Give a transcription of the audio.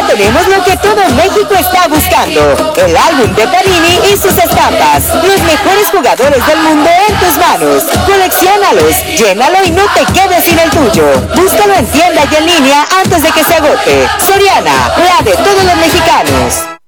tenemos lo que todo México está buscando: el álbum de Panini y sus estampas. Los mejores jugadores del mundo en tus manos. Colecciónalos, llénalo y no te quedes sin el tuyo. Búscalo en tienda y en línea antes de que se agote. Soriana, la de todos los mexicanos.